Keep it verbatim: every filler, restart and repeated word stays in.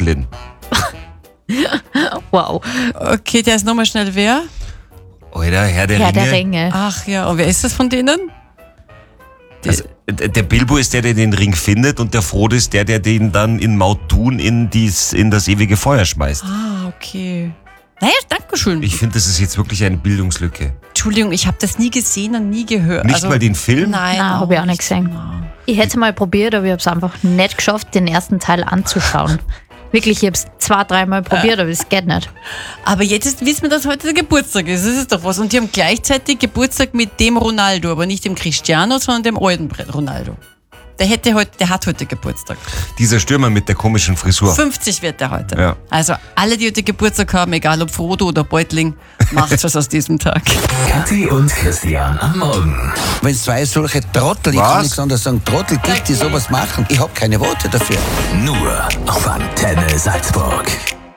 Flynn. Wow. Okay, der ist nochmal schnell wer? Alter, Herr der Herr Ringe. der Ringe. Ach ja, und wer ist das von denen? Also, d- der Bilbo ist der, der den Ring findet und der Frodo ist der, der den dann in Maut Doom in, dies, in das ewige Feuer schmeißt. Ah, okay. Naja, danke schön. Ich finde, das ist jetzt wirklich eine Bildungslücke. Entschuldigung, ich habe das nie gesehen und nie gehört. Nicht also, mal den Film? Nein, Nein, habe ich auch nicht gesehen. Nein. Ich hätte es mal probiert, aber ich habe es einfach nicht geschafft, den ersten Teil anzuschauen. Wirklich, ich habe es zwei, dreimal probiert, aber es geht nicht. Aber jetzt ist, wissen wir, dass heute der Geburtstag ist. Das ist doch was. Und die haben gleichzeitig Geburtstag mit dem Ronaldo, aber nicht dem Cristiano, sondern dem alten Ronaldo. Der, hätte heute, der hat heute Geburtstag. Dieser Stürmer mit der komischen Frisur. fünfzig wird der heute. Ja. Also alle, die heute Geburtstag haben, egal ob Frodo oder Beutling, macht was aus diesem Tag. Kathi und Christian am Morgen. Wenn zwei solche Trottel, ich Was? kann nichts anderes sagen, Trottel gibt, die sowas machen. Ich habe keine Worte dafür. Nur auf Antenne Salzburg.